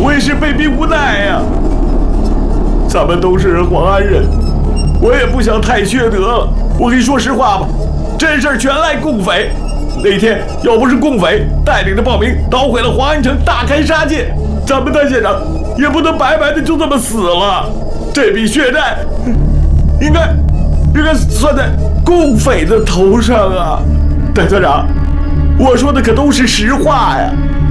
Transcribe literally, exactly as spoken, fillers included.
我也是被逼无奈呀。咱们都是黄安人，我也不想太缺德了。我跟你说实话吧，这事儿全赖共匪。那天要不是共匪带领着暴民捣毁了黄安城，大开杀戒，咱们戴县长也不能白白的就这么死了。这笔血债应该应该算在共匪的头上啊。戴村长，我说的可都是实话呀。